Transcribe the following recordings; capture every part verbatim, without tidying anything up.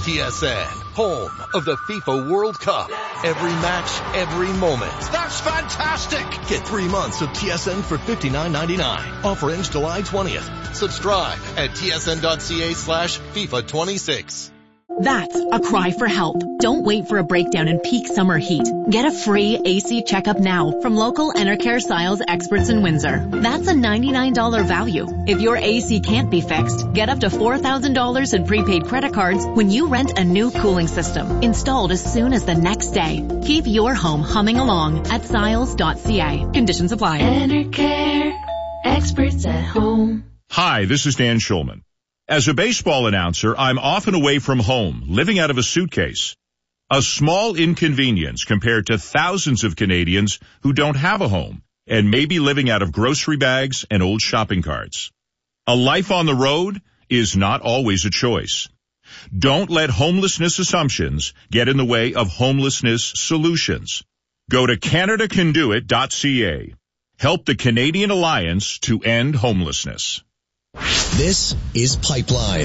T S N, home of the FIFA World Cup. Every match, every moment. That's fantastic! Get three months of T S N for fifty-nine ninety-nine. Offer ends July twentieth. Subscribe at tsn.ca slash FIFA 26. That's a cry for help. Don't wait for a breakdown in peak summer heat. Get a free A C checkup now from local Enercare Styles experts in Windsor. That's a ninety-nine dollars value. If your A C can't be fixed, get up to four thousand dollars in prepaid credit cards when you rent a new cooling system, installed as soon as the next day. Keep your home humming along at stiles dot c a. Conditions apply. Enercare, experts at home. Hi, this is Dan Schulman. As a baseball announcer, I'm often away from home, living out of a suitcase. A small inconvenience compared to thousands of Canadians who don't have a home and may be living out of grocery bags and old shopping carts. A life on the road is not always a choice. Don't let homelessness assumptions get in the way of homelessness solutions. Go to canada can do it dot c a. Help the Canadian Alliance to end homelessness. This is Pipeline.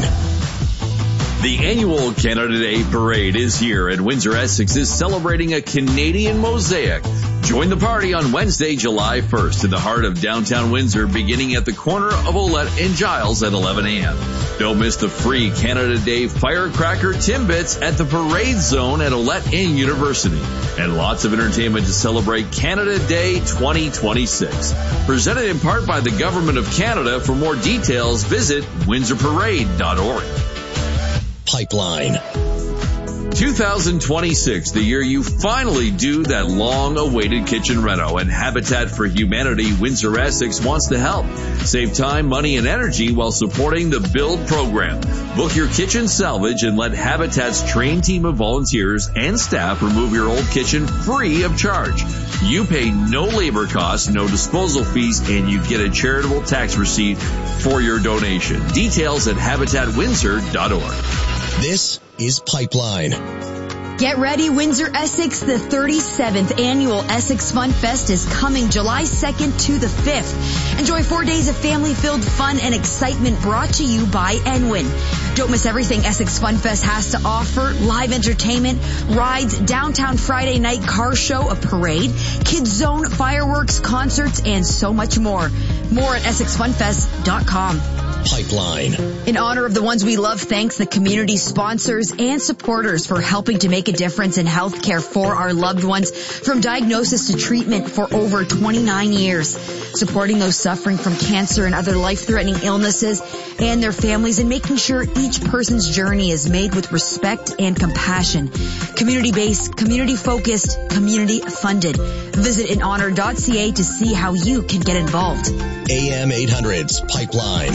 The annual Canada Day Parade is here, and Windsor Essex is celebrating a Canadian mosaic. Join the party on Wednesday, July first, in the heart of downtown Windsor, beginning at the corner of Olette and Giles at eleven a.m. Don't miss the free Canada Day Firecracker Timbits at the Parade Zone at Olette and University. And lots of entertainment to celebrate Canada Day twenty twenty-six. Presented in part by the Government of Canada. For more details, visit windsor parade dot org. Pipeline. two thousand twenty-six, the year you finally do that long-awaited kitchen reno, and Habitat for Humanity Windsor Essex wants to help. Save time, money, and energy while supporting the BUILD program. Book your kitchen salvage and let Habitat's trained team of volunteers and staff remove your old kitchen free of charge. You pay no labor costs, no disposal fees, and you get a charitable tax receipt for your donation. Details at habitat windsor dot org. This is Pipeline. Get ready, Windsor Essex. The thirty-seventh annual Essex Fun Fest is coming July second to the fifth. Enjoy four days of family-filled fun and excitement brought to you by Enwin. Don't miss everything Essex Fun Fest has to offer. Live entertainment, rides, downtown Friday night car show, a parade, kids zone, fireworks, concerts, and so much more. More at essex fun fest dot com. Pipeline. In honor of the ones we love, thanks the community sponsors and supporters for helping to make a difference in healthcare for our loved ones, from diagnosis to treatment for over twenty-nine years. Supporting those suffering from cancer and other life-threatening illnesses and their families, and making sure each person's journey is made with respect and compassion. Community-based, community-focused, community-funded. Visit in honor dot c a to see how you can get involved. A M eight hundred's Pipeline.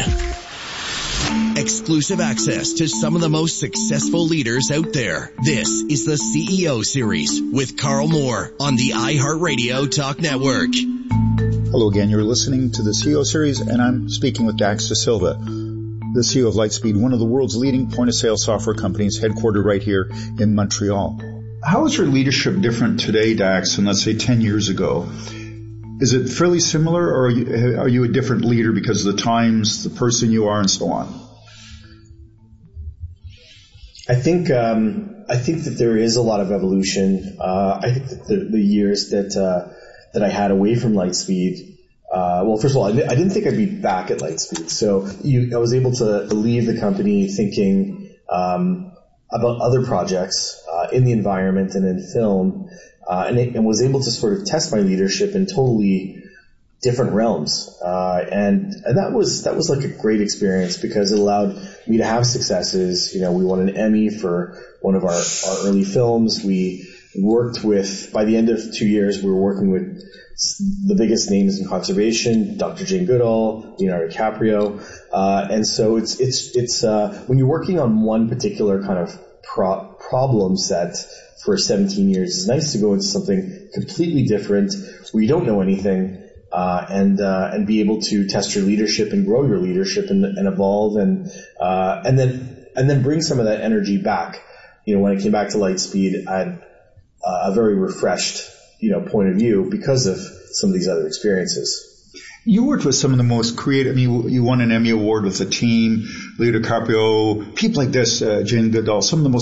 Exclusive access to some of the most successful leaders out there. This is the C E O Series with Carl Moore on the iHeartRadio Talk Network. Hello again. You're listening to the C E O Series, and I'm speaking with Dax Da Silva, the C E O of Lightspeed, one of the world's leading point-of-sale software companies, headquartered right here in Montreal. How is your leadership different today, Dax, than let's say ten years ago? Is it fairly similar, or are you, are you a different leader because of the times, the person you are, and so on? I think um, I think that there is a lot of evolution. Uh, I think that the, the years that uh, that I had away from Lightspeed, uh, well, first of all, I, I didn't think I'd be back at Lightspeed. So you, I was able to leave the company thinking um, about other projects uh, in the environment and in film, uh, and, it, and was able to sort of test my leadership in totally different realms. Uh, and, and that was, that was like a great experience because it allowed me to have successes. You know, we won an Emmy for one of our, our early films. We worked with, by the end of two years, we were working with the biggest names in conservation, Doctor Jane Goodall, Leonardo DiCaprio. Uh, and so it's, it's, it's, uh, when you're working on one particular kind of pro- problem set for seventeen years, it's nice to go into something completely different where you don't know anything. Uh, and, uh, and be able to test your leadership and grow your leadership and, and evolve and, uh, and then, and then bring some of that energy back. You know, when I came back to Lightspeed, I had uh, a very refreshed, you know, point of view because of some of these other experiences. You worked with some of the most creative, I mean, you won an Emmy Award with a team, Leo DiCaprio, people like this, uh, Jane Goodall, some of the most